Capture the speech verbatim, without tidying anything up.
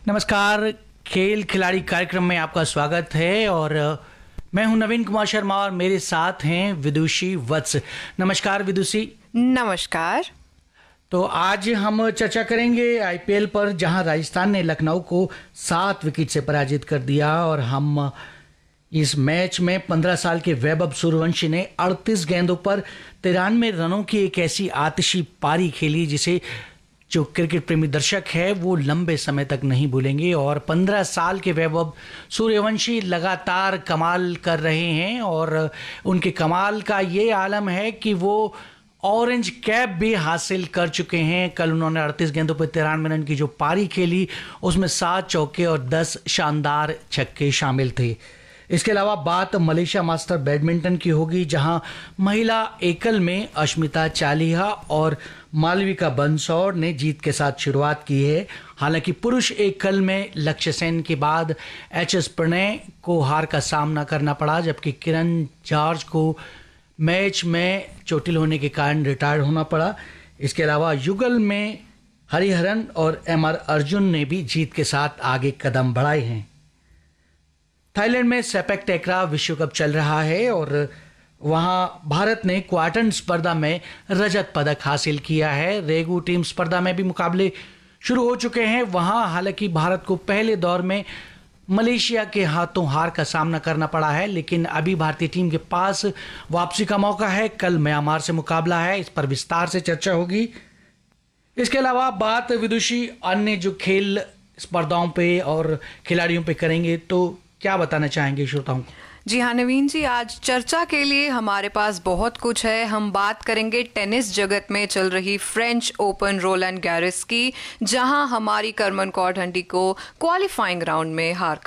नमस्कार, खेल खिलाड़ी कार्यक्रम में आपका स्वागत है और मैं हूं नवीन कुमार शर्मा और मेरे साथ हैं विदुषी वत्स। नमस्कार विदुषी। नमस्कार। तो आज हम चर्चा करेंगे आईपीएल पर, जहां राजस्थान ने लखनऊ को सात विकेट से पराजित कर दिया और हम इस मैच में पंद्रह साल के वैभव सूर्यवंशी ने अड़तीस गेंदों पर तिरानवे रनों की एक ऐसी आतिशी पारी खेली जिसे जो क्रिकेट प्रेमी दर्शक है वो लंबे समय तक नहीं भूलेंगे। और पंद्रह साल के वैभव सूर्यवंशी लगातार कमाल कर रहे हैं और उनके कमाल का ये आलम है कि वो ऑरेंज कैप भी हासिल कर चुके हैं। कल उन्होंने अड़तीस गेंदों पर तिरानवे रन की जो पारी खेली उसमें सात चौके और दस शानदार छक्के शामिल थे। इसके अलावा बात मलेशिया मास्टर बैडमिंटन की होगी, जहां महिला एकल में अश्मिता चालिहा और मालविका बंसौर ने जीत के साथ शुरुआत की है। हालांकि पुरुष एकल में लक्ष्य सेन के बाद एच एस प्रणय को हार का सामना करना पड़ा, जबकि किरण जॉर्ज को मैच में चोटिल होने के कारण रिटायर होना पड़ा। इसके अलावा युगल में हरिहरन और एम आर अर्जुन ने भी जीत के साथ आगे कदम बढ़ाए हैं। थाईलैंड में सेपक टैक्रा विश्व कप चल रहा है और वहां भारत ने क्वार्टर स्पर्धा में रजत पदक हासिल किया है। रेगू टीम स्पर्धा में भी मुकाबले शुरू हो चुके हैं। वहां हालांकि भारत को पहले दौर में मलेशिया के हाथों हार का सामना करना पड़ा है, लेकिन अभी भारतीय टीम के पास वापसी का मौका है। कल म्यांमार से मुकाबला है, इस पर विस्तार से चर्चा होगी। इसके अलावा बात विदुषी अन्य जो खेल स्पर्धाओं पे और खिलाड़ियों पे करेंगे, तो क्या बताना चाहेंगे श्रोताओं को? जी हाँ नवीन जी, आज चर्चा के लिए हमारे पास बहुत कुछ है। हम बात करेंगे टेनिस जगत में चल रही फ्रेंच ओपन रोलैंड गैरिस की, जहां हमारी करमन कौर हंडी को क्वालिफाइंग राउंड में हार